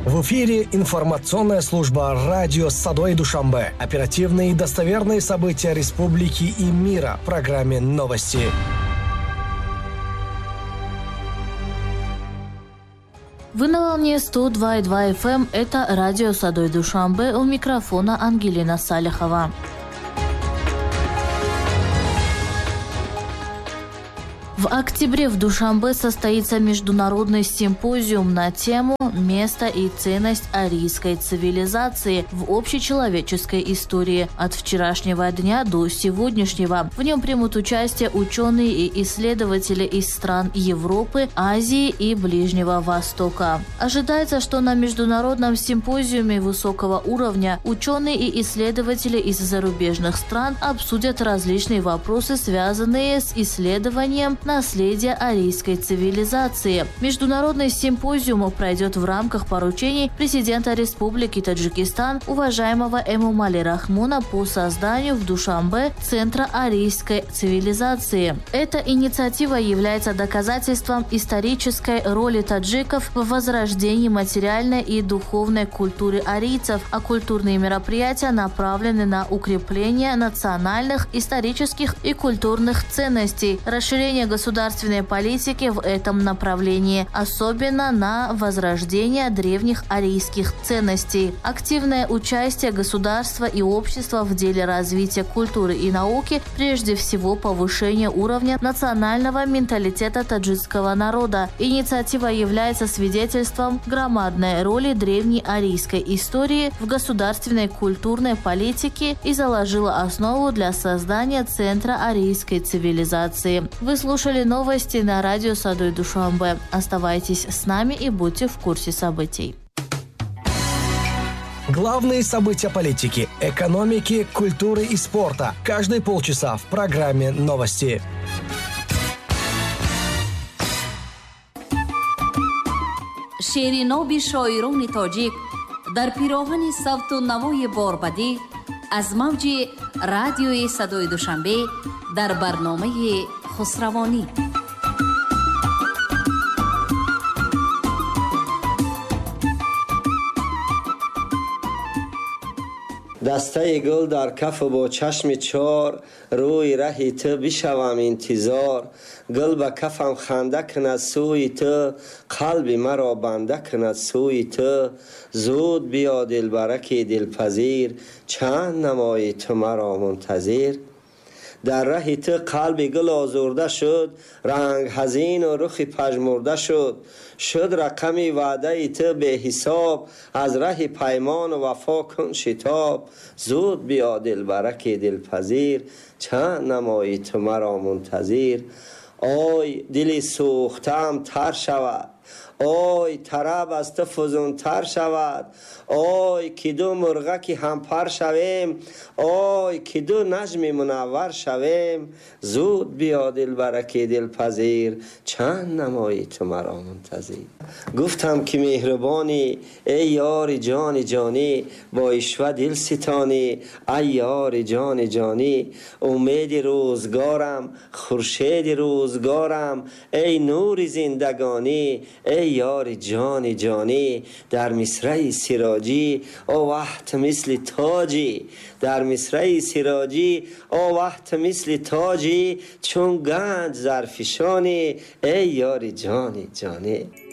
В эфире информационная служба «Радио Садой Душанбе». Оперативные и достоверные события республики и мира в программе «Новости». Вы на волне 102,2 FM. Это «Радио Садой Душанбе». У микрофона Ангелина Салихова. В октябре в Душанбе состоится международный симпозиум на тему «Место и ценность арийской цивилизации в общечеловеческой истории» от вчерашнего дня до сегодняшнего. В нем примут участие ученые и исследователи из стран Европы, Азии и Ближнего Востока. Ожидается, что на международном симпозиуме высокого уровня ученые и исследователи из зарубежных стран обсудят различные вопросы, связанные с исследованием наследия арийской цивилизации. Международный симпозиум пройдет в рамках поручений президента Республики Таджикистан уважаемого Эмомали Рахмона по созданию в Душанбе Центра арийской цивилизации. Эта инициатива является доказательством исторической роли таджиков в возрождении материальной и духовной культуры арийцев, а культурные мероприятия направлены на укрепление национальных, исторических и культурных ценностей, расширение государственной политики в этом направлении, особенно на возрождение древних арийских ценностей. Активное участие государства и общества в деле развития культуры и науки, прежде всего повышение уровня национального менталитета таджикского народа. Инициатива является свидетельством громадной роли древней арийской истории в государственной культурной политике и заложила основу для создания Центра арийской цивилизации. Вы слушали новости на радио Садой Душанбе. Оставайтесь с нами и будьте в курсе событий. Главные события политики, экономики, культуры и спорта. Каждые полчаса в программе «Новости». шериноби шоирони тоҷик дар пироҳани савту навои борбадӣ аз мавҷи радиои Садои Душанбе дар барномаи хусравонӣ. дастаи гул дар кафу бо чашми чор рӯи раҳи ту бишавам интизор гул ба кафам ханда кунад сӯи ту қалби маро банда кунад сӯи ту зуд биё дилбараки дилпазир чанд намои ту маро мунтазир дар раҳи ту қалби гул озурда шуд ранг ҳазину рухи пажмурда шуд рақами ваъдаи ту беҳисоб аз раҳи паймону вафо кун шитоб зуд биё дилбараки дилпазир чанд намои ту маро мунтазир ой дили сӯхтаам тар шавад ой тараб аз ту фузунтар шавад ой ки ду мурғаки ҳампар шавем ой ки ду наҷми мунаввар шавем зуд биё дилбараки дилпазир чанд намои ту маро мунтазир гуфтам ки меҳрубонӣ эй ёри ҷони ҷонӣ бо ишва дил ситонӣ ай ёри ҷони ҷонӣ умеди рӯзгорам хуршеди рӯзгорам эй нури зиндагонӣ эй ёри ҷони ҷонӣ дар мисраи сироҷӣ о ваҳт мисли тоҷӣ дар мисраи сироҷӣ о ваҳт мисли тоҷӣ чун ганҷ зарфишонӣ эй ёри ҷони ҷонӣ